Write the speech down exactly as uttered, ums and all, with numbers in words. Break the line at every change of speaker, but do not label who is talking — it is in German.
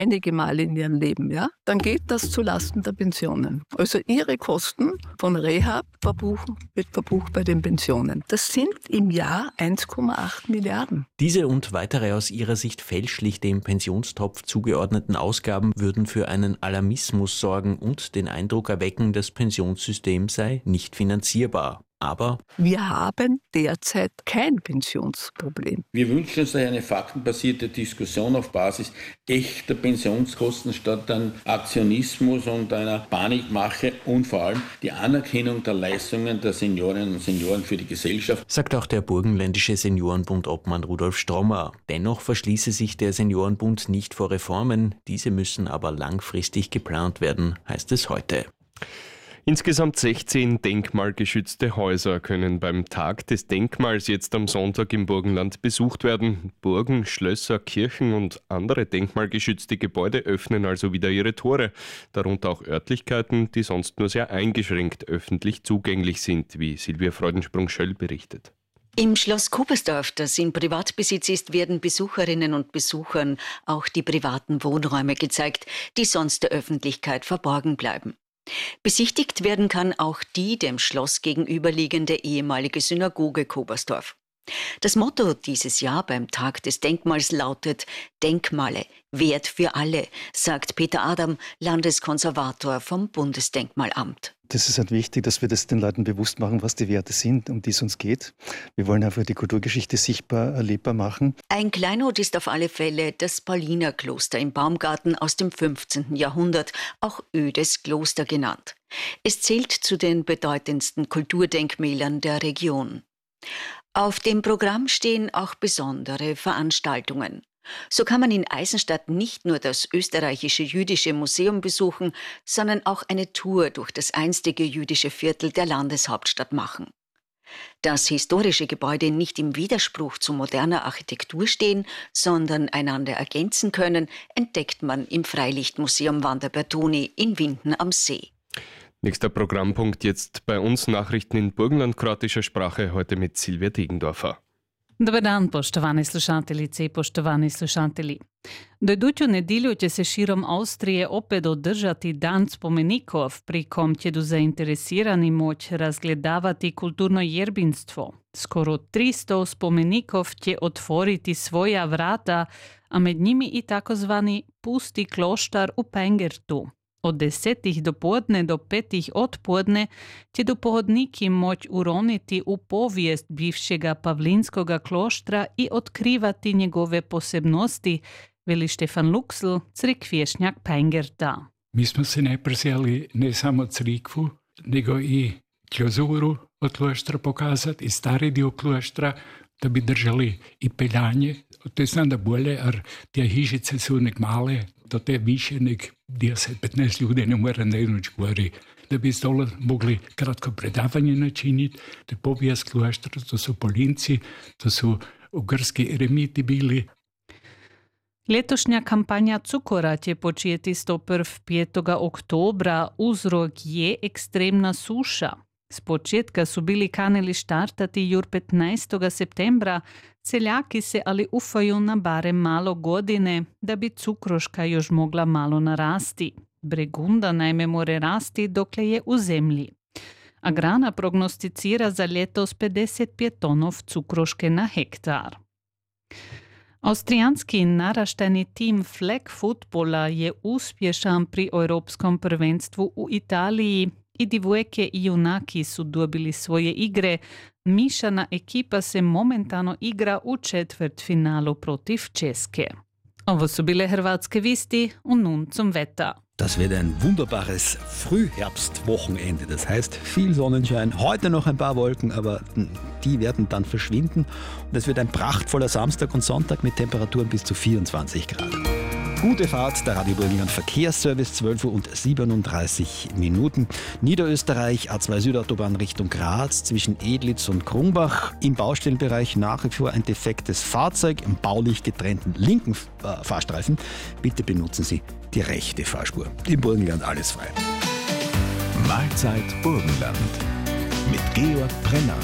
einige Mal in ihrem Leben, ja, dann geht das zulasten der Pensionen. Also ihre Kosten von Rehab verbuchen, wird verbucht bei den Pensionen. Das sind im Jahr eins Komma acht Milliarden.
Diese und weitere aus ihrer Sicht fälschlich dem Pensionstopf zugeordneten Ausgaben würden für einen Alarmismus sorgen und den Eindruck erwecken, das Pensionssystem sei nicht finanzierbar. Aber
wir haben derzeit kein Pensionsproblem.
Wir wünschen uns daher eine faktenbasierte Diskussion auf Basis echter Pensionskosten statt an Aktionismus und einer Panikmache und vor allem die Anerkennung der Leistungen der Seniorinnen und Senioren für die Gesellschaft,
sagt auch der burgenländische Seniorenbund-Obmann Rudolf Strommer. Dennoch verschließe sich der Seniorenbund nicht vor Reformen. Diese müssen aber langfristig geplant werden, heißt es heute.
Insgesamt sechzehn denkmalgeschützte Häuser können beim Tag des Denkmals jetzt am Sonntag im Burgenland besucht werden. Burgen, Schlösser, Kirchen und andere denkmalgeschützte Gebäude öffnen also wieder ihre Tore. Darunter auch Örtlichkeiten, die sonst nur sehr eingeschränkt öffentlich zugänglich sind, wie Silvia Freudensprung-Schöll berichtet.
Im Schloss Kobersdorf, das in Privatbesitz ist, werden Besucherinnen und Besuchern auch die privaten Wohnräume gezeigt, die sonst der Öffentlichkeit verborgen bleiben. Besichtigt werden kann auch die dem Schloss gegenüberliegende ehemalige Synagoge Kobersdorf. Das Motto dieses Jahr beim Tag des Denkmals lautet Denkmale, Wert für alle, sagt Peter Adam, Landeskonservator vom Bundesdenkmalamt.
Das ist halt wichtig, dass wir das den Leuten bewusst machen, was die Werte sind, um die es uns geht. Wir wollen einfach die Kulturgeschichte sichtbar, erlebbar machen.
Ein Kleinod ist auf alle Fälle das Paulinerkloster im Baumgarten aus dem fünfzehnten Jahrhundert, auch Ödes Kloster genannt. Es zählt zu den bedeutendsten Kulturdenkmälern der Region. Auf dem Programm stehen auch besondere Veranstaltungen. So kann man in Eisenstadt nicht nur das österreichische Jüdische Museum besuchen, sondern auch eine Tour durch das einstige jüdische Viertel der Landeshauptstadt machen. Dass historische Gebäude nicht im Widerspruch zu moderner Architektur stehen, sondern einander ergänzen können, entdeckt man im Freilichtmuseum Wanda Bertoni in Winden am See.
Nächster Programmpunkt jetzt bei uns, Nachrichten in burgenlandkroatischer Sprache, heute mit Silvia Diegendorfer.
Dobar dan, poštovani slušateljice i poštovani slušatelji. Do iduću nedjelju će se širom Austrije opet održati Dan spomenikov, pri kom će do zainteresirani moći razgledavati kulturno jerbinstvo. Skoro tristo spomenikov će otvoriti svoja vrata, a med njimi i takozvani pusti kloštar u Pengertu. Od desetih do podne do petih odpodne će dopohodniki moći uroniti u povijest bivšega Pavlinskoga kloštra i otkrivati njegove posebnosti, veli Štefan Luksl, crikvješnjak Pengerta.
Mi smo se najprije sjeli ne samo crikvu, nego i klozuru od kloštra pokazati, i stari dio kloštra, da bi držali i peljanje. To je znada bolje, jer te hižice su nek male, do te više nek deset do petnaest ljudi ne mora na jednu čkvari. Da bi zdole mogli kratko predavanje načiniti, to je povijest kloštra, to su Polinci, to su ugrski eremiti bili.
Letošnja kampanja cukora će početi sto prvega oktobra, uzrok je ekstremna suša. S početka su bili kanili štartati jur petnaestog septembra, seljaki se ali ufaju na barem malo godine, da bi cukroška još mogla malo narasti. Bregunda najme more rasti dokle je u zemlji. A grana prognosticira za letos pedeset pet tonov cukroške na hektar. Avstrijanski naraštajni tim flag futbola je uspješan pri Europskom prvenstvu u Italiji i divojke i junaki su dobili svoje igre. Mišana ekipa se momentalno igra u četvrtfinalu protiv Česke. Ovo su bile hrvatske visti und nun zum Wetter.
Das wird ein wunderbares Frühherbstwochenende. Das heißt, viel Sonnenschein, heute noch ein paar Wolken, aber die werden dann verschwinden. Und es wird ein prachtvoller Samstag und Sonntag mit Temperaturen bis zu vierundzwanzig Grad. Gute Fahrt, der Radio Burgenland Verkehrsservice, zwölf Uhr siebenunddreißig Minuten. Niederösterreich, A zwei Südautobahn Richtung Graz zwischen Edlitz und Krumbach. Im Baustellenbereich nach wie vor ein defektes Fahrzeug im baulich getrennten linken äh, Fahrstreifen. Bitte benutzen Sie die rechte Fahrspur. Im Burgenland alles frei.
Mahlzeit Burgenland mit Georg Brenner.